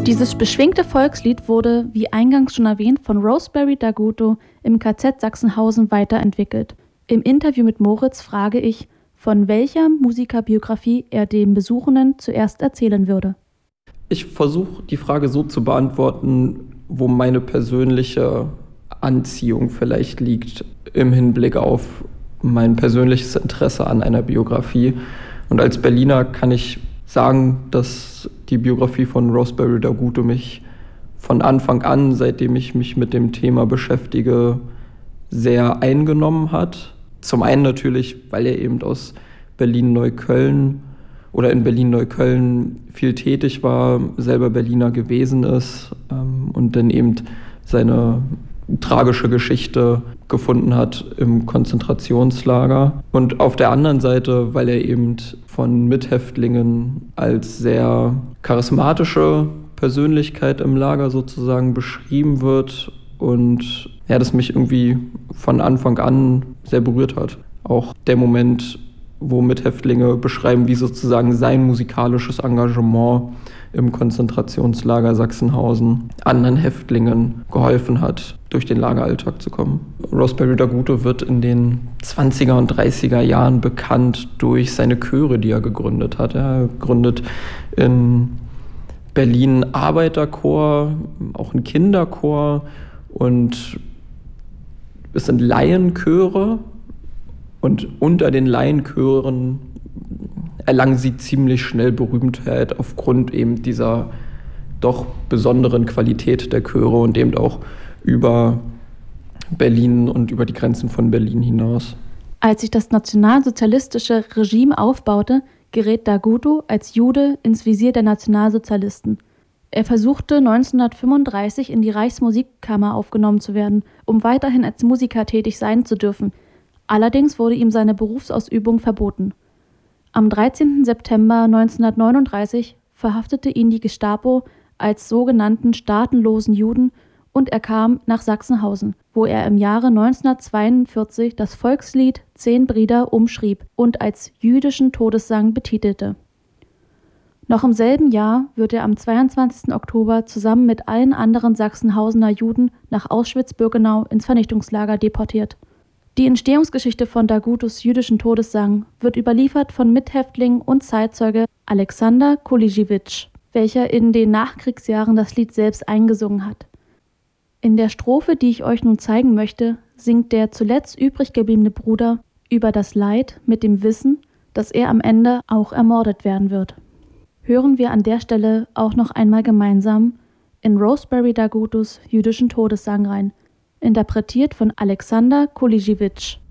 Dieses beschwingte Volkslied wurde, wie eingangs schon erwähnt, von Rosebery Daguto im KZ Sachsenhausen weiterentwickelt. Im Interview mit Moritz frage ich, von welcher Musikerbiografie er den Besuchenden zuerst erzählen würde. Ich versuche die Frage so zu beantworten, wo meine persönliche Anziehung vielleicht liegt im Hinblick auf mein persönliches Interesse an einer Biografie. Und als Berliner kann ich sagen, dass die Biografie von Rosebery Daguto mich von Anfang an, seitdem ich mich mit dem Thema beschäftige, sehr eingenommen hat. Zum einen natürlich, weil er eben aus Berlin-Neukölln oder in Berlin-Neukölln viel tätig war, selber Berliner gewesen ist und dann eben seine tragische Geschichte gefunden hat im Konzentrationslager. Und auf der anderen Seite, weil er eben von Mithäftlingen als sehr charismatische Persönlichkeit im Lager sozusagen beschrieben wird und ja, das mich irgendwie von Anfang an sehr berührt hat. Auch der Moment, wo Mithäftlinge beschreiben, wie sozusagen sein musikalisches Engagement im Konzentrationslager Sachsenhausen anderen Häftlingen geholfen hat, durch den Lageralltag zu kommen. Rosebery Daguto wird in den 20er und 30er Jahren bekannt durch seine Chöre, die er gegründet hat. Er gründet in Berlin einen Arbeiterchor, auch einen Kinderchor und es sind Laienchöre. Und unter den Laienchören erlangen sie ziemlich schnell Berühmtheit aufgrund eben dieser doch besonderen Qualität der Chöre und eben auch über Berlin und über die Grenzen von Berlin hinaus. Als sich das nationalsozialistische Regime aufbaute, gerät Daguto als Jude ins Visier der Nationalsozialisten. Er versuchte 1935 in die Reichsmusikkammer aufgenommen zu werden, um weiterhin als Musiker tätig sein zu dürfen. Allerdings wurde ihm seine Berufsausübung verboten. Am 13. September 1939 verhaftete ihn die Gestapo als sogenannten staatenlosen Juden und er kam nach Sachsenhausen, wo er im Jahre 1942 das Volkslied 10 Brüder umschrieb und als jüdischen Todessang betitelte. Noch im selben Jahr wird er am 22. Oktober zusammen mit allen anderen Sachsenhausener Juden nach Auschwitz-Birkenau ins Vernichtungslager deportiert. Die Entstehungsgeschichte von Dagutos jüdischen Todessang wird überliefert von Mithäftling und Zeitzeuge Alexander Kulijewitsch, welcher in den Nachkriegsjahren das Lied selbst eingesungen hat. In der Strophe, die ich euch nun zeigen möchte, singt der zuletzt übrig gebliebene Bruder über das Leid mit dem Wissen, dass er am Ende auch ermordet werden wird. Hören wir an der Stelle auch noch einmal gemeinsam in Rosebery Dagutos jüdischen Todessang rein, interpretiert von Alexander Kulijewitsch.